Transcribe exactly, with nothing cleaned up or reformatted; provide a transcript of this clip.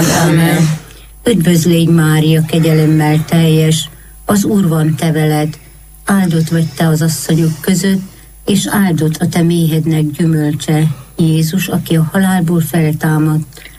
Amen. Üdvözlégy Mária, kegyelemmel teljes, az Úr van te veled, áldott vagy te az asszonyok között, és áldott a te méhednek gyümölcse, Jézus, aki a halálból feltámadt.